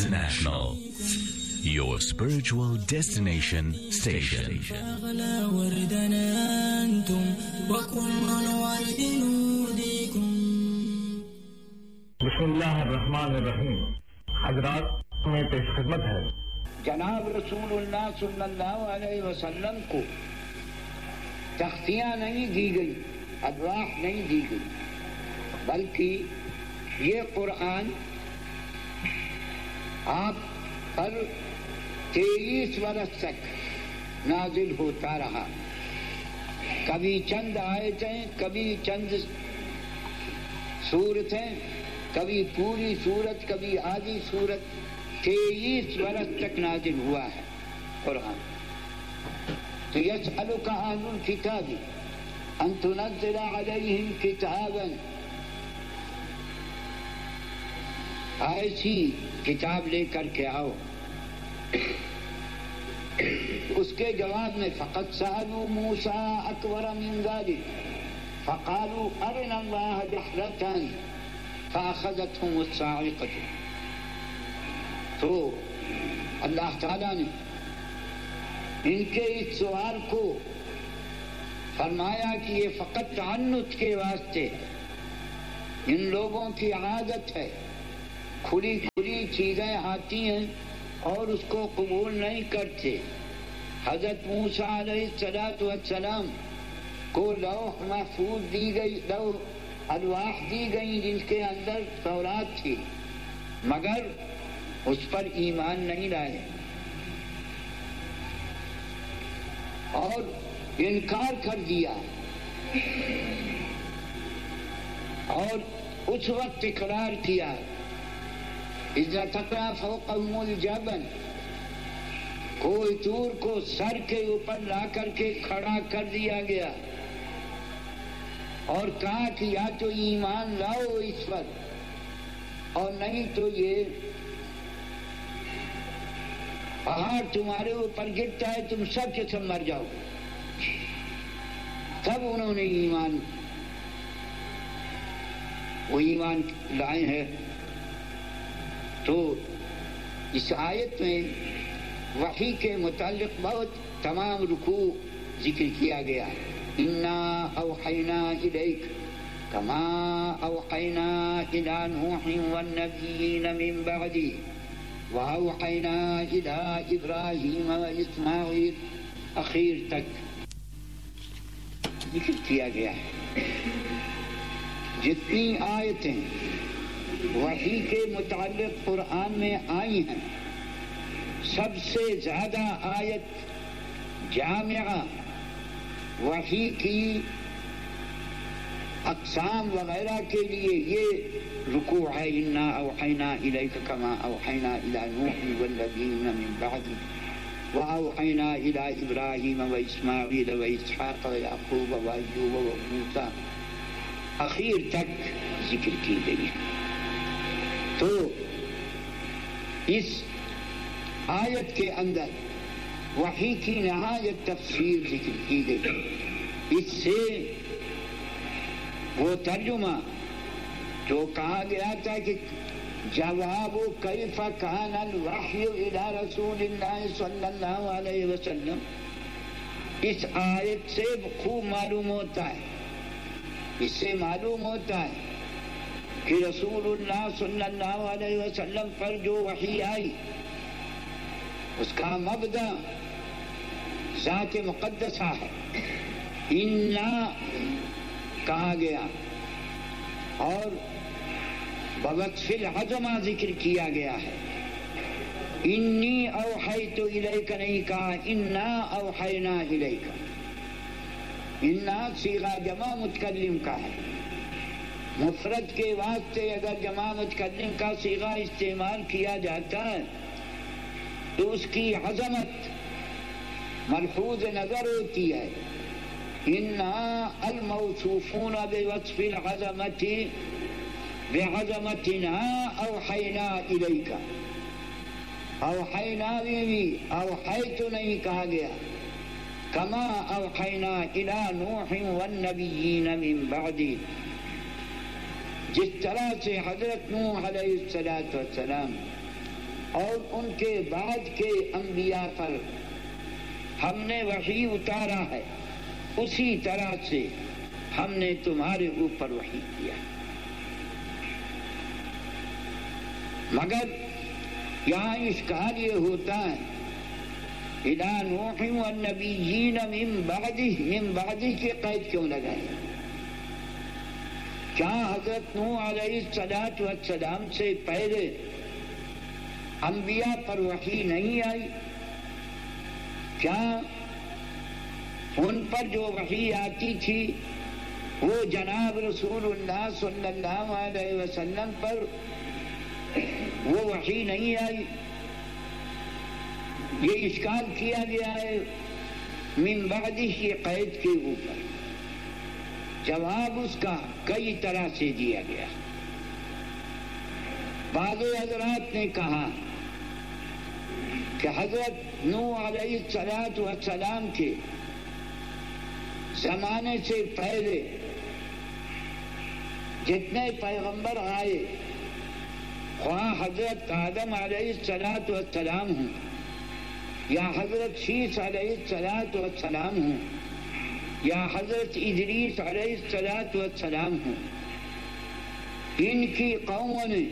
International, your spiritual destination station. بسم اللہ الرحمن الرحیم. حضرات میں پیش خدمت ہے جناب رسول اللہ صلی اللہ علیہ وسلم کو تختیاں نہیں دی گئی، ادراک نہیں دی گئی، بلکہ یہ قرآن آپ پر 23 برس تک نازل ہوتا رہا. کبھی چند آیتیں، کبھی چند سورتیں، کبھی پوری سورت، کبھی آدھی سورت. 23 برس تک نازل ہوا ہے قرآن. تو یسألک اہل الکتاب ان تنزل علیہم کتابا، ایسی کتاب لے کر کے آؤ. اس کے جواب میں فقد سألوا موسیٰ اکبر من ذلک فقالوا ارنا اللہ جہرۃ فأخذتهم الصاعقۃ. تو اللہ تعالیٰ نے ان کے اس سوال کو فرمایا کہ یہ فقط تعنت کے واسطے ہے. ان لوگوں کی عادت ہے، کھلی کھلی چیزیں آتی ہیں اور اس کو قبول نہیں کرتے. حضرت موسیٰ علیہ السلام کو لوح محفوظ دی گئی، لوح الواح دی گئی جن کے اندر تورات تھی، مگر اس پر ایمان نہیں لائے اور انکار کر دیا. اور اس وقت اقرار کیا اذا تقرا فوقهم الجبل، کوئی طور کو سر کے اوپر لا کر کے کھڑا کر دیا گیا اور کہا کہ یا تو ایمان لاؤ اس پر اور نہیں تو یہ پہاڑ تمہارے اوپر گرتا ہے، تم سب کے سب مر جاؤ. تب انہوں نے ایمان لائے ہیں. تو اس آیت میں وحی کے متعلق بہت تمام رکوع ذکر کیا گیا ہے. انا اوحینا الیک کما اوحینا الی نوح والنبیین من بعدہ وأوحينا إلى إبراهيم وإسماعيل، أخیر تک ذکر کیا گیا ہے. جتنی آیتیں وحی کے متعلق قرآن میں آئی ہیں، سب سے زیادہ آیت جامعہ وحی کی اقسام وغیرہ کے لیے یہ رکوع ہے. انا اوحینا الیک کما اوحینا الی نوح والذین من بعدہ واوحینا الی ابراہیم واسماعیل واسحاق ویعقوب وایوب وموسیٰ، اخیر تک ذکر کی گئی ہے. تو اس آیت کے اندر وحی کی نہایت تفصیل ذکر کی گئی. اس سے وہ ترجمہ جو کہا گیا تھا کہ جواب کیف کان الوحی الی رسول اللہ صلی اللہ علیہ وسلم، اس آیت سے خوب معلوم ہوتا ہے. اس سے معلوم ہوتا ہے کہ رسول اللہ صلی اللہ علیہ وسلم پر جو وحی آئی اس کا مبدا ذات مقدسہ ہے. انا کہا گیا اور بوصف العظمہ ذکر کیا گیا ہے. انی اوحیت الیک نہیں کہا انا اوحینا الیک. انا صیغہ جمع متکلم کا ہے. مفرد کے واسطے اگر جمع متکلم کا صیغہ استعمال کیا جاتا ہے تو اس کی عظمت ملحوظ نظر ہوتی ہے. انا الموصوفون بوصف العظمۃ بعظمتنا اوحینا الیک. اوحینا بھی اوحیت نہیں کہا گیا. کما اوحینا الی نوح والنبیین من بعدہ، جس طرح سے حضرت نوح علیہ السلام اور ان کے بعد کے انبیاء پر ہم نے وحی اتارا ہے، اسی طرح سے ہم نے تمہارے اوپر وحی کیا. مگر یہاں اشکال یہ ہوتا ہے اِلَىٰ نُوحٍ وَالنَّبِيِّينَ مِن بَعْدِهِ کے قید کیوں لگائے؟ کیا حضرت نوح علیہ السلام سے پہلے انبیاء پر وحی نہیں آئی؟ کیا ان پر جو وحی آتی تھی وہ جناب رسول اللہ صلی اللہ علیہ وسلم پر وہ وحی نہیں آئی؟ یہ اشکال کیا گیا ہے من بعدہ کے قید کے اوپر. جواب اس کا کئی طرح سے دیا گیا. بعض حضرات نے کہا کہ حضرت نوح علیہ السلام کے زمانے سے پہلے جتنے پیغمبر آئے، خواہ حضرت آدم علیہ السلام ہوں یا حضرت شیس علیہ السلام ہوں یا حضرت ادریس علیہ السلام ہوں، ان کی قوموں نے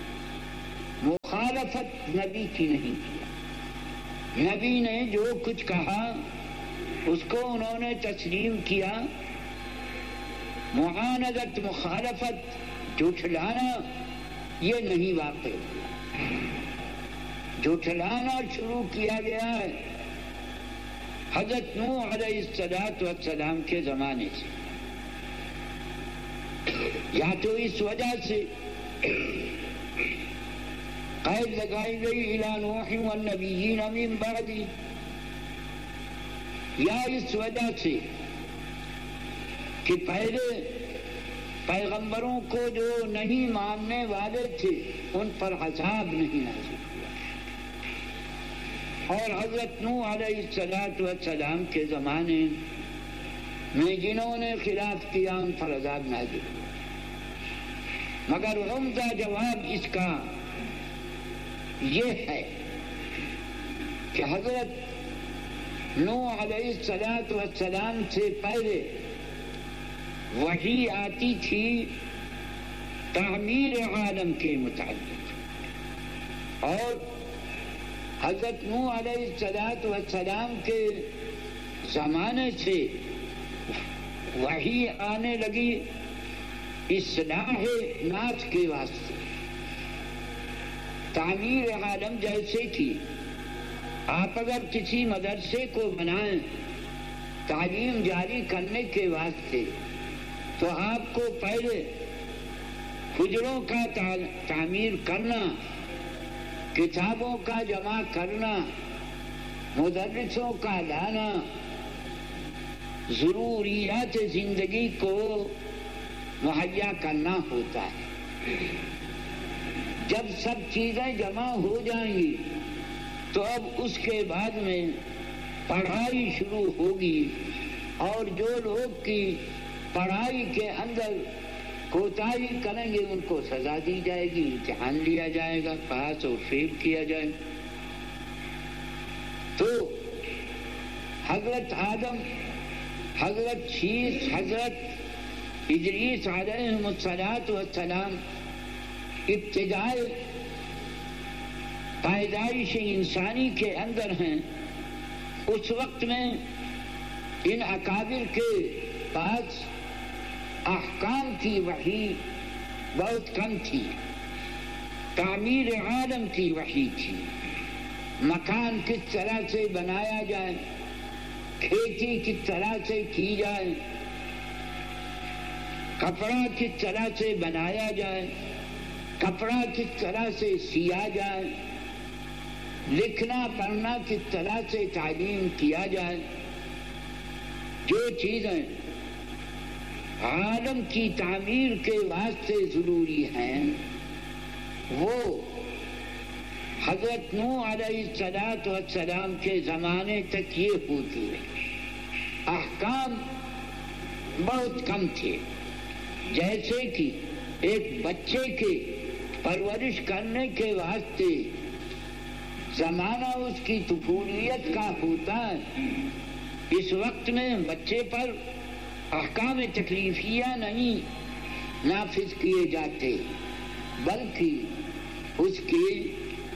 مخالفت نبی کی نہیں کی. نبی نے جو کچھ کہا اس کو انہوں نے تسلیم کیا. معاندت، مخالفت، جھٹلانا یہ نہیں واقع ہوا. جھٹلانا شروع کیا گیا ہے حضرت نوح علیہ السلام کے زمانے سے. یا تو اس وجہ سے قید لگائی گئی اِلَىٰ نُوحٍ وَالنَّبِيِّينَ مِن بَعْدِهِ، یا اس وجہ سے کہ پہلے پیغمبروں کو جو نہیں ماننے والے تھے ان پر عذاب نہیں نازل ہوا، اور حضرت نوح علیہ السلام کے زمانے میں جنہوں نے خلاف کیا ان پر عذاب نازل ہوا. مگر عمدہ جواب اس کا یہ ہے کہ حضرت نوح علیہ السلام سے پہلے وحی آتی تھی تعمیر عالم کے متعلق، اور حضرت نوح علیہ السلام کے زمانے سے وحی آنے لگی اصلاح ناس کے واسطے. تعمیر عالم جیسے کہ آپ اگر کسی مدرسے کو بنائیں تعلیم جاری کرنے کے واسطے تو آپ کو پہلے حجروں کا تعمیر کرنا، کتابوں کا جمع کرنا، مدرسوں کا لانا، ضروریات زندگی کو مہیا کرنا ہوتا ہے. جب سب چیزیں جمع ہو جائیں گی تو اب اس کے بعد میں پڑھائی شروع ہوگی، اور جو لوگ کی پڑھائی کے اندر کوتاہی کریں گے ان کو سزا دی جائے گی، امتحان لیا جائے گا، پاس اور فیل کیا جائے گا. تو حضرت آدم، حضرت شیس، حضرت ادریس علیہ السلام ابتدائی پیدائش انسانی کے اندر ہیں. اس وقت میں ان اکابر کے پاس احکام کی وحی بہت کم تھی، تعمیر عالم کی وحی تھی. مکان کس طرح سے بنایا جائے، کھیتی کس طرح سے کی جائے، کپڑا کس طرح سے بنایا جائے، کپڑا کس طرح سے سیا جائے، لکھنا پڑھنا کس طرح سے تعلیم کیا جائے. جو چیزیں عالم کی تعمیر کے واسطے ضروری ہیں وہ حضرت نوح علیہ السلام کے زمانے تک یہ ہوتی رہی. احکام بہت کم تھے، جیسے کہ ایک بچے کے پرورش کرنے کے واسطے زمانہ اس کی طفولیت کا ہوتا ہے، اس وقت میں بچے پر احکام تکلیفیہ نہیں نافذ کیے جاتے، بلکہ اس کی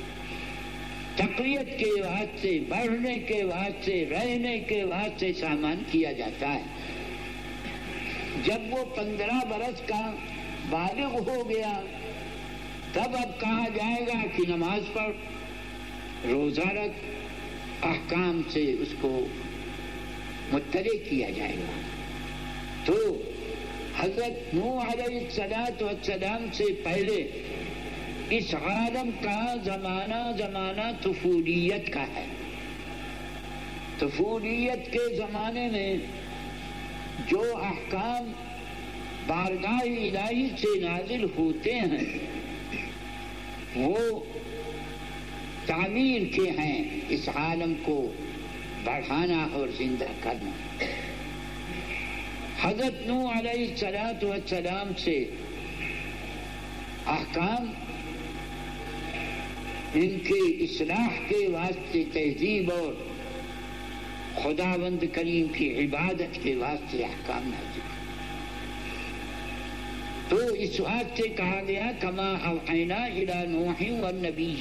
تقویت کے واسطے، بڑھنے کے واسطے، رہنے کے واسطے سامان کیا جاتا ہے۔ جب وہ 15 برس کا بالغ ہو گیا تب اب کہا جائے گا کہ نماز پڑھ، روزہ رکھ، احکام سے اس کو مطلع کیا جائے گا۔ تو حضرت نوح علیہ السلام سے پہلے اس عالم کا زمانہ طفولیت کا ہے۔ طفولیت کے زمانے میں جو احکام بارگاہ الہی سے نازل ہوتے ہیں وہ تعمیر کے ہیں، اس عالم کو بڑھانا اور زندہ کرنا۔ حضرت نوح علیہ السلام سے احکام ان کے اصلاح کے واسطے، تہذیب اور خداوند کریم کی عبادت کے واسطے احکام نازل۔ تو اس واسطے کہا گیا کما اوحینا الی نوح والنبی